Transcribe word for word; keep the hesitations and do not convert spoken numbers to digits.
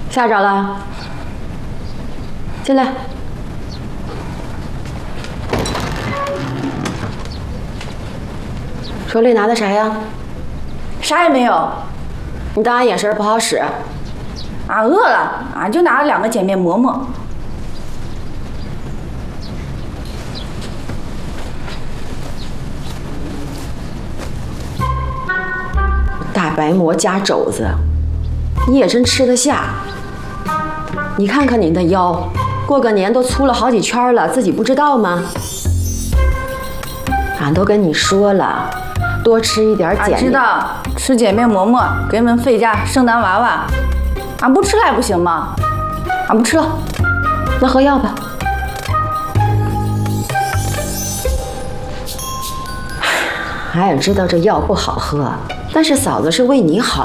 吓着了，进来。手里拿的啥呀？ 啥也没有。 你当俺眼神不好使？ 俺饿了，俺就拿了两个碱面馍馍。 大白馍加肘子，你也真吃得下。你看看你那腰，过个年都粗了好几圈了，自己不知道吗？俺都跟你说了，多吃一点碱面。 俺知道，吃碱面馍馍给我们费家生男娃娃，俺不吃了还不行吗？俺不吃了， 那喝药吧。俺也知道这药不好喝，但是嫂子是为你好。